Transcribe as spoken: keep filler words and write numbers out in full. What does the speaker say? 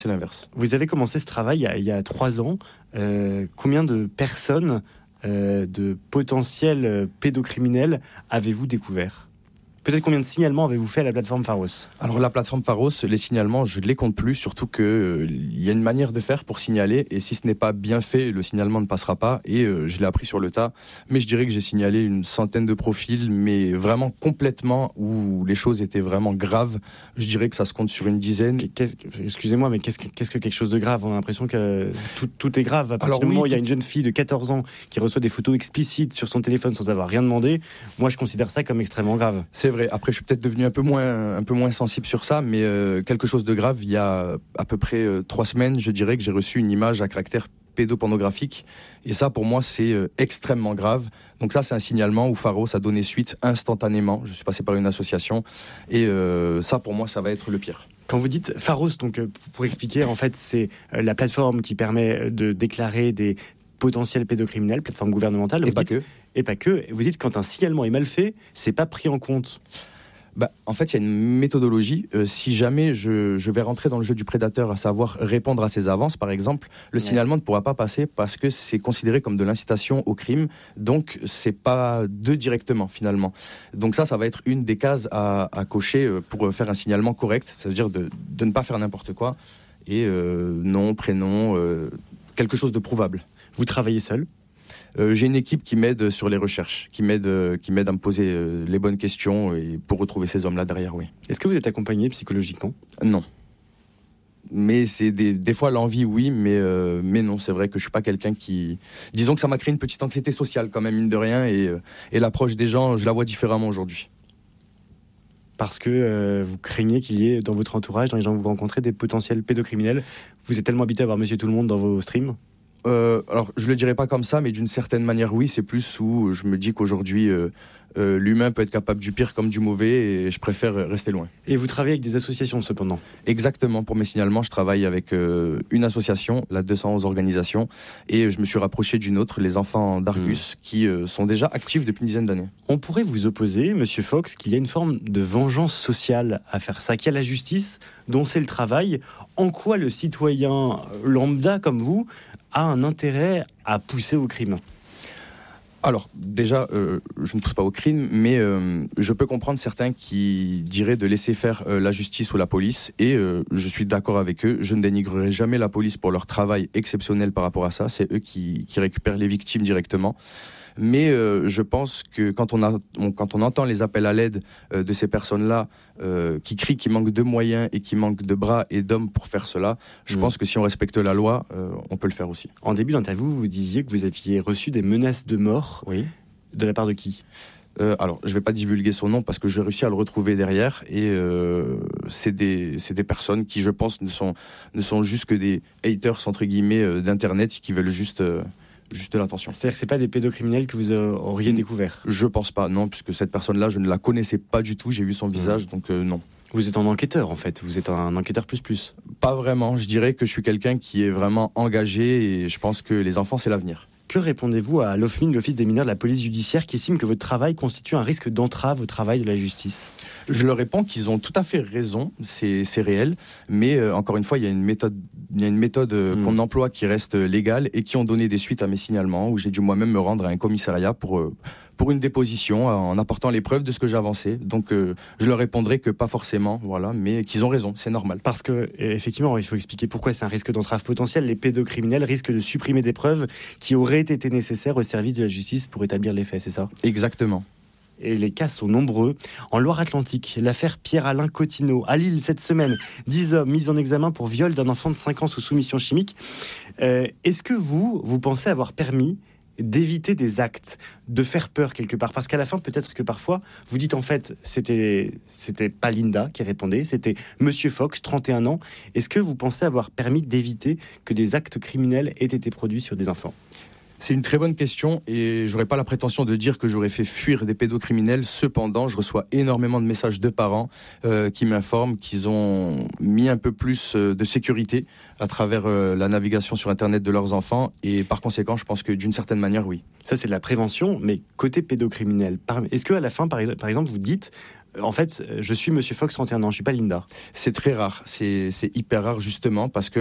c'est l'inverse. Vous avez commencé ce travail il y a, il y a trois ans. Euh, combien de personnes, euh, de potentiels pédocriminels avez-vous découvert ? Peut-être combien de signalements avez-vous fait à la plateforme Pharos ? Alors la plateforme Pharos, les signalements, je ne les compte plus, surtout qu'il euh, y a une manière de faire pour signaler, et si ce n'est pas bien fait, le signalement ne passera pas, et euh, je l'ai appris sur le tas, mais je dirais que j'ai signalé une centaine de profils, mais vraiment complètement, où les choses étaient vraiment graves, je dirais que ça se compte sur une dizaine. Qu'est-ce, excusez-moi, mais qu'est-ce que, qu'est-ce que quelque chose de grave ? On a l'impression que tout, tout est grave. À partir Alors, du moment oui, où il y a une jeune fille de quatorze ans qui reçoit des photos explicites sur son téléphone sans avoir rien demandé, moi je considère ça comme extrêmement grave. C'est vrai, après je suis peut-être devenu un peu moins, un peu moins sensible sur ça, mais euh, quelque chose de grave, il y a à peu près euh, trois semaines, je dirais que j'ai reçu une image à caractère pédopornographique, et ça pour moi c'est euh, extrêmement grave. Donc ça c'est un signalement où Pharos a donné suite instantanément. Je suis passé par une association, et euh, ça pour moi ça va être le pire. Quand vous dites Pharos, donc euh, pour expliquer, en fait c'est euh, la plateforme qui permet de déclarer des potentiels pédocriminels, plateforme gouvernementale. Et pas que. Et pas que. Vous dites quand un signalement est mal fait, c'est pas pris en compte. Bah, en fait, il y a une méthodologie. Euh, si jamais je, je vais rentrer dans le jeu du prédateur, à savoir répondre à ses avances, par exemple, le ouais. signalement ne pourra pas passer parce que c'est considéré comme de l'incitation au crime. Donc, c'est pas de directement, finalement. Donc ça, ça va être une des cases à, à cocher pour faire un signalement correct. Ça veut dire de, de ne pas faire n'importe quoi. Et euh, nom, prénom, euh, quelque chose de prouvable. Vous travaillez seul ? Euh, j'ai une équipe qui m'aide sur les recherches, qui m'aide, euh, qui m'aide à me poser euh, les bonnes questions et pour retrouver ces hommes-là derrière, oui. Est-ce que vous êtes accompagné psychologiquement ? Non. Mais c'est des, des fois l'envie, oui, mais, euh, mais non, c'est vrai que je suis pas quelqu'un qui... Disons que ça m'a créé une petite anxiété sociale quand même, mine de rien, et, euh, et l'approche des gens, je la vois différemment aujourd'hui. Parce que euh, vous craignez qu'il y ait dans votre entourage, dans les gens que vous rencontrez, des potentiels pédocriminels. Vous êtes tellement habitué à voir Monsieur Tout-le-Monde dans vos streams ? Euh, alors, je le dirais pas comme ça, mais d'une certaine manière, oui. C'est plus où je me dis qu'aujourd'hui, euh, euh, l'humain peut être capable du pire comme du mauvais, et je préfère rester loin. Et vous travaillez avec des associations, cependant ? Exactement. Pour mes signalements, je travaille avec euh, une association, la deux cent onze Organisations, et je me suis rapproché d'une autre, les Enfants d'Argus, mmh. qui euh, sont déjà actifs depuis une dizaine d'années. On pourrait vous opposer, Monsieur Fox, qu'il y a une forme de vengeance sociale à faire ça, qu'il y a la justice, dont c'est le travail. En quoi le citoyen lambda comme vous a un intérêt à pousser au crime ? Alors, déjà, euh, je ne pousse pas au crime, mais euh, je peux comprendre certains qui diraient de laisser faire euh, la justice ou la police, et euh, je suis d'accord avec eux. Je ne dénigrerai jamais la police pour leur travail exceptionnel par rapport à ça. C'est eux qui, qui récupèrent les victimes directement. Mais euh, je pense que quand on, a, on, quand on entend les appels à l'aide euh, de ces personnes-là euh, qui crient qu'ils manquent de moyens et qui manquent de bras et d'hommes pour faire cela, je mmh. pense que si on respecte la loi, euh, on peut le faire aussi. En début d'interview, vous disiez que vous aviez reçu des menaces de mort. Oui. De la part de qui ? Euh, alors, je ne vais pas divulguer son nom parce que j'ai réussi à le retrouver derrière, et euh, c'est, des, c'est des personnes qui, je pense, ne sont, ne sont juste que des haters, entre guillemets, euh, d'Internet, qui veulent juste... Euh, Juste l'attention. C'est-à-dire que ce n'est pas des pédocriminels que vous auriez découvert ? Je pense pas, non, puisque cette personne-là, je ne la connaissais pas du tout, j'ai vu son visage, mmh. donc euh, non. Vous êtes un enquêteur, en fait, vous êtes un enquêteur plus plus ? Pas vraiment, je dirais que je suis quelqu'un qui est vraiment engagé, et je pense que les enfants, c'est l'avenir. Que répondez-vous à l'O F M I N, l'Office des mineurs de la police judiciaire, qui estime que votre travail constitue un risque d'entrave au travail de la justice ? Je leur réponds qu'ils ont tout à fait raison, c'est, c'est réel, mais euh, encore une fois, il y a une méthode, il y a une méthode euh, mmh. qu'on emploie qui reste légale et qui ont donné des suites à mes signalements, où j'ai dû moi-même me rendre à un commissariat pour... Euh, pour une déposition, en apportant les preuves de ce que j'avançais. Donc euh, je leur répondrai que pas forcément, voilà, mais qu'ils ont raison, c'est normal. Parce que, effectivement, il faut expliquer pourquoi c'est un risque d'entrave potentielle. Les pédocriminels risquent de supprimer des preuves qui auraient été nécessaires au service de la justice pour établir les faits, c'est ça ? Exactement. Et les cas sont nombreux. En Loire-Atlantique, l'affaire Pierre-Alain Cotineau. À Lille, cette semaine, dix hommes mis en examen pour viol d'un enfant de cinq ans sous soumission chimique. Euh, est-ce que vous, vous pensez avoir permis d'éviter des actes, de faire peur quelque part, parce qu'à la fin peut-être que parfois vous dites en fait c'était c'était pas Linda qui répondait, c'était Monsieur Fox, trente et un ans. Est-ce que vous pensez avoir permis d'éviter que des actes criminels aient été produits sur des enfants ? C'est une très bonne question, et j'aurais pas la prétention de dire que j'aurais fait fuir des pédocriminels. Cependant, je reçois énormément de messages de parents euh, qui m'informent qu'ils ont mis un peu plus euh, de sécurité à travers euh, la navigation sur Internet de leurs enfants, et par conséquent, je pense que d'une certaine manière, oui. Ça, c'est de la prévention, mais côté pédocriminel, est-ce qu'à la fin, par exemple, vous dites en fait, je suis Monsieur Fox, trente et un ans, je suis pas Linda. C'est très rare, c'est, c'est hyper rare justement parce que